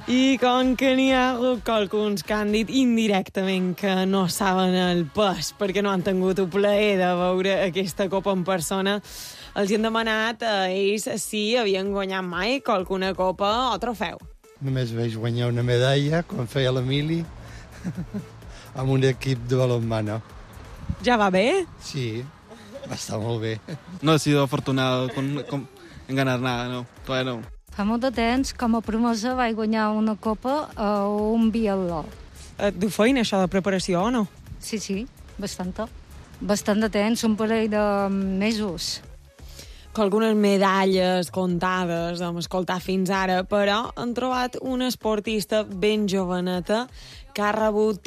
I com que n'hi ha hagut qualcuns que han dit indirectament que no saben el pes perquè no han tingut el plaer de veure aquesta copa en persona, els han demanat a ells si havien guanyat mai qualcuna copa o trofeu. Només vaig guanyar una medalla quan feia l'Emili amb un equip de balonmano. Ja va bé? Sí, va estar molt bé. No he sido afortunado en ganar nada, no. Todavía no. Fa molt de temps, com a promesa, vaig guanyar una copa a un biatló. Et du feina, això de preparació, o no? Sí, bastanta. Bastant de temps, un parell de mesos. Que algunes medalles comptades hem escoltat fins ara, però han trobat una esportista ben joveneta que ha rebut